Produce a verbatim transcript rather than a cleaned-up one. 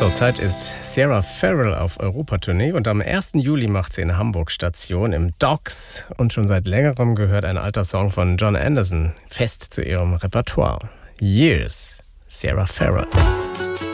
Zurzeit ist Sarah Farrell auf Europatournee und am ersten Juli macht sie in Hamburg Station im Docks. Und schon seit längerem gehört ein alter Song von John Anderson fest zu ihrem Repertoire. Years, Sarah Farrell.